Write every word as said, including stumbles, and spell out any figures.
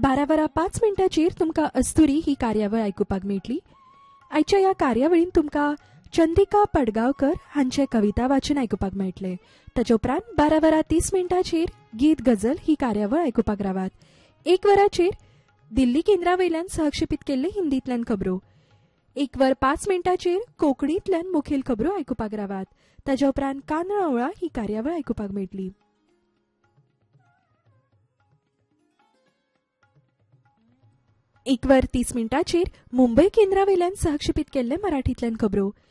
बारा वरां पांच मिनटांचेर तुमकां अस्तुरी ही कार्यावळ आयकुपाक मेळटली. आयच्या ह्या कार्यावळीन तुमकां चंदिका पडगांवकर हांचे कविता वाचन आयकुपाक मेळटले. ताचे उपरांत बारा वरां तीस मिनटांचेर गीत गजल ही कार्यावळ आयकुपाक रावात. एक वराचेर दिल्ली केंद्रावयल्यान सहक्षेपीत केल्ले हिंदींतल्यान खबरो. एक वर पांच मिनटांचेर कोंकणींतल्यान मुखेल खबरो आयकुपाक रावात. ताचे उपरांत कानळवळा ही कार्यावळ आयकुपाक मेळटली. एक वर तीस मिनटांचेर मुंबय केंद्रावयल्यान सहक्षेपीत केल्ले मराठींतल्यान खबरो.